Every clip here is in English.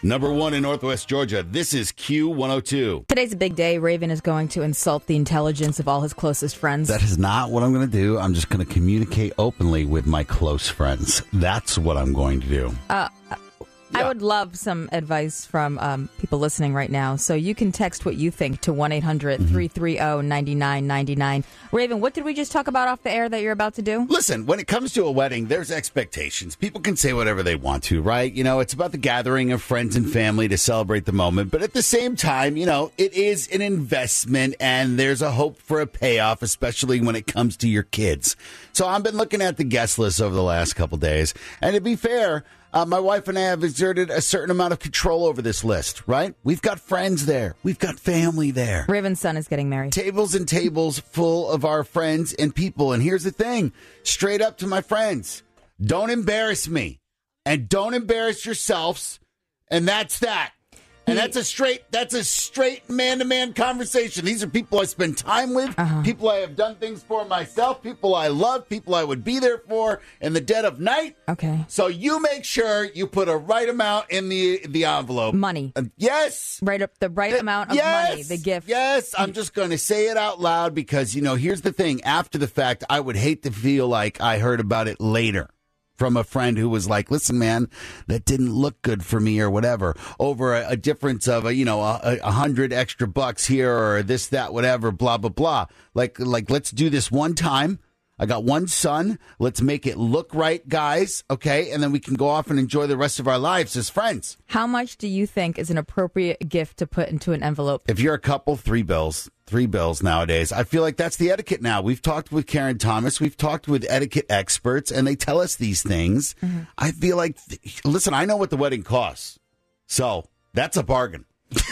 Number 1 in Northwest Georgia. This is Q102. Today's a big day. Raven is going to insult the intelligence of all his closest friends. That is not what I'm going to do. I'm just going to communicate openly with my close friends. That's what I'm going to do. I would love some advice from people listening right now. So you can text what you think to 1-800-330-9999. Raven, what did we just talk about off the air that you're about to do? Listen, when it comes to a wedding, there's expectations. People can say whatever they want to, right? You know, it's about the gathering of friends and family to celebrate the moment. But at the same time, you know, it is an investment and there's a hope for a payoff, especially when it comes to your kids. So I've been looking at the guest list over the last couple days. And to be fair, my wife and I have exerted a certain amount of control over this list, right? We've got friends there. We've got family there. Raven's son is getting married. Tables and tables full of our friends and people. And here's the thing, straight up to my friends, don't embarrass me and don't embarrass yourselves. And that's that. And that's a straight man-to-man conversation. These are people I spend time with, people I have done things for myself, people I love, people I would be there for in the dead of night. Okay. So you make sure you put a right amount in the envelope. Money. Yes. Right up the right amount of money, the gift. Yes. I'm just going to say it out loud because, you know, here's the thing. After the fact, I would hate to feel like I heard about it later from a friend who was like, listen, man, that didn't look good for me or whatever, over a difference of, $100 extra bucks here or this, that, whatever, blah, blah, blah. Like, let's do this one time. I got one son. Let's make it look right, guys. Okay. And then we can go off and enjoy the rest of our lives as friends. How much do you think is an appropriate gift to put into an envelope? If you're a couple, $3 bills. $3 bills nowadays. I feel like that's the etiquette now. We've talked with Karen Thomas. We've talked with etiquette experts, and they tell us these things. Mm-hmm. I feel like, listen, I know what the wedding costs. So that's a bargain.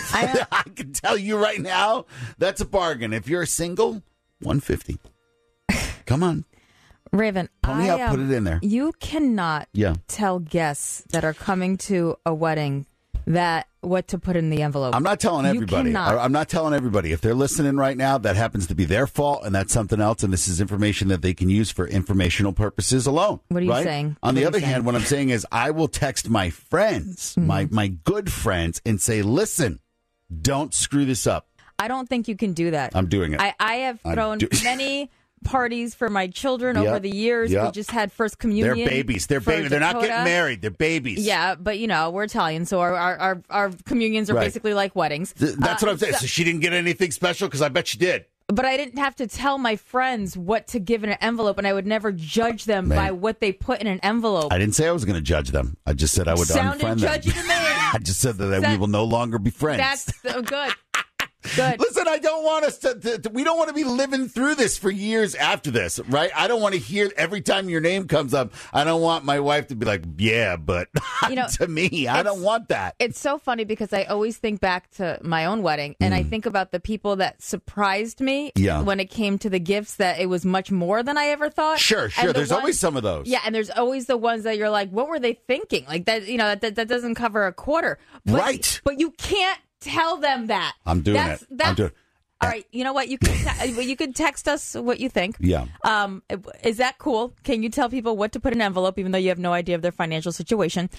I can tell you right now, that's a bargain. If you're single, $150. Come on. Raven, pony up, put it in there. You cannot tell guests that are coming to a wedding that what to put in the envelope. I'm not telling everybody. I'm not telling everybody. If they're listening right now, that happens to be their fault, and that's something else, and this is information that they can use for informational purposes alone. What are you saying? On the other hand, what I'm saying is I will text my friends, my good friends, and say, listen, don't screw this up. I don't think you can do that. I'm doing it. I have thrown many parties for my children over the years. We just had first communion. They're babies. They're babies. They're not getting married. They're babies. Yeah, but we're Italian, so our communions are basically like weddings. That's what I'm saying. So she didn't get anything special because I bet she did. But I didn't have to tell my friends what to give in an envelope, and I would never judge them by what they put in an envelope. I didn't say I was going to judge them. I just said I would unfriend them. Judgy to me. I just said that we will no longer be friends. That's so good. Good. Listen, I don't want us to we don't want to be living through this for years after this, right? I don't want to hear every time your name comes up. I don't want my wife to be like, yeah, but to me, I don't want that. It's so funny because I always think back to my own wedding and I think about the people that surprised me when it came to the gifts, that it was much more than I ever thought. Sure. There's always some of those. Yeah, and there's always the ones that you're like, what were they thinking? Like that, that doesn't cover a quarter. Right. But you can't tell them that. I'm doing it. I'm doing it. All right. You know what? You can text us what you think. Yeah. Is that cool? Can you tell people what to put in an envelope, even though you have no idea of their financial situation?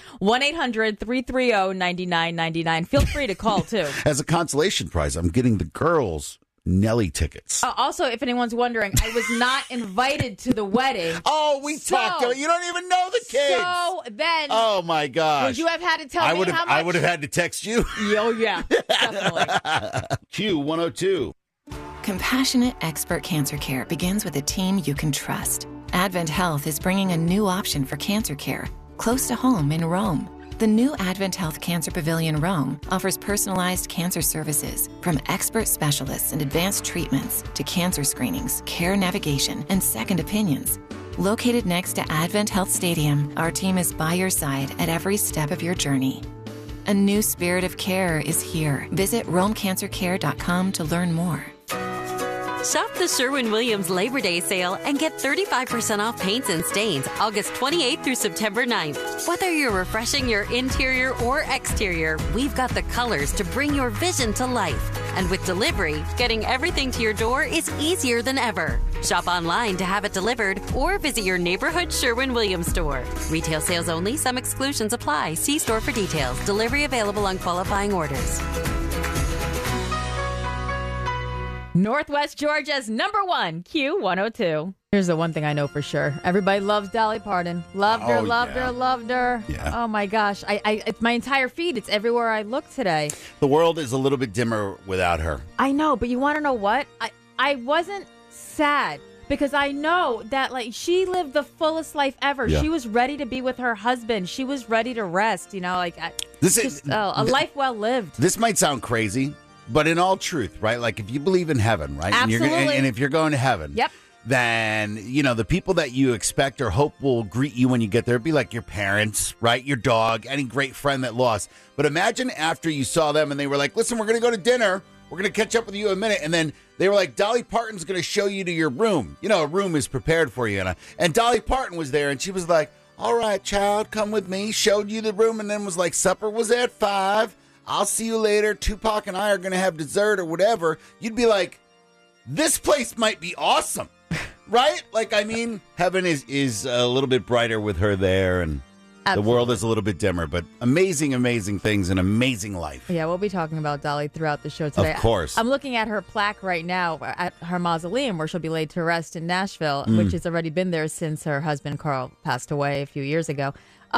1-800-330-9999. Feel free to call, too. As a consolation prize, I'm getting the girls Nelly tickets. Also, if anyone's wondering, I was not invited to the wedding. Oh, we talked. You don't even know the kids. So then, oh my gosh, would you have had to tell me how much? I would have had to text you. Oh yeah, definitely. Q102. Compassionate expert cancer care begins with a team you can trust. Advent Health is bringing a new option for cancer care close to home in Rome. The new Advent Health Cancer Pavilion Rome offers personalized cancer services, from expert specialists and advanced treatments to cancer screenings, care navigation, and second opinions. Located next to Advent Health Stadium, our team is by your side at every step of your journey. A new spirit of care is here. Visit RomeCancerCare.com to learn more. Shop the Sherwin-Williams Labor Day sale and get 35% off paints and stains August 28th through September 9th. Whether you're refreshing your interior or exterior, we've got the colors to bring your vision to life. And with delivery, getting everything to your door is easier than ever. Shop online to have it delivered or visit your neighborhood Sherwin-Williams store. Retail sales only. Some exclusions apply. See store for details. Delivery available on qualifying orders. Northwest Georgia's number one, Q102. Here's the one thing I know for sure. Everybody loves Dolly Parton. Loved her, loved her. Yeah. Oh, my gosh. It's my entire feed. It's everywhere I look today. The world is a little bit dimmer without her. I know, but you want to know what? I wasn't sad because I know that she lived the fullest life ever. Yeah. She was ready to be with her husband. She was ready to rest, a life well lived. This might sound crazy, but in all truth, right? Like if you believe in heaven, right? Absolutely. And if you're going to heaven, yep. Then, the people that you expect or hope will greet you when you get there be like your parents, right? Your dog, any great friend that lost. But imagine after you saw them and they were like, listen, we're going to go to dinner. We're going to catch up with you in a minute. And then they were like, Dolly Parton's going to show you to your room. A room is prepared for you. And Dolly Parton was there and she was like, all right, child, come with me. Showed you the room and then was like, supper was at 5. I'll see you later. Tupac and I are going to have dessert or whatever. You'd be like, this place might be awesome. Right? Heaven is a little bit brighter with her there, and Absolutely. The world is a little bit dimmer, but amazing, amazing things, an amazing life. Yeah, we'll be talking about Dolly throughout the show today. Of course. I'm looking at her plaque right now at her mausoleum where she'll be laid to rest in Nashville, which has already been there since her husband, Carl, passed away a few years ago.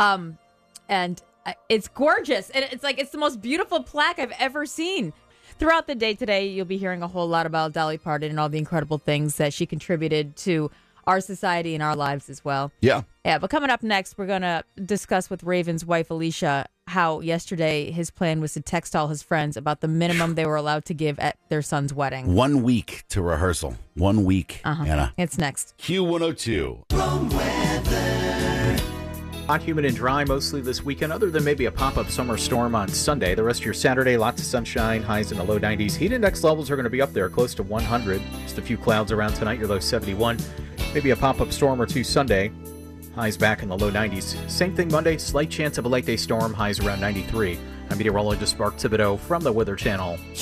And it's gorgeous. And it's the most beautiful plaque I've ever seen. Throughout the day today, you'll be hearing a whole lot about Dolly Parton and all the incredible things that she contributed to our society and our lives as well. Yeah. Yeah, but coming up next, we're going to discuss with Raven's wife, Alicia, how yesterday his plan was to text all his friends about the minimum they were allowed to give at their son's wedding. 1 week to rehearsal. 1 week, Anna. It's next. Q102. Wrong weather. Hot, humid, and dry mostly this weekend, other than maybe a pop-up summer storm on Sunday. The rest of your Saturday, lots of sunshine, highs in the low 90s. Heat index levels are going to be up there, close to 100. Just a few clouds around tonight, your low 71. Maybe a pop-up storm or two Sunday. Highs back in the low 90s. Same thing Monday, slight chance of a late day storm, highs around 93. I'm meteorologist Mark Thibodeau from the Weather Channel.